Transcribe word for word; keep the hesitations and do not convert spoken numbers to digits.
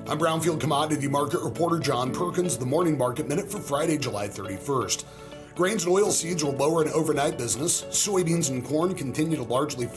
I'm Brownfield Commodity Market Reporter John Perkins, the Morning Market Minute for Friday, July thirty-first. Grains and oilseeds were lower in overnight business. Soybeans and corn continue to largely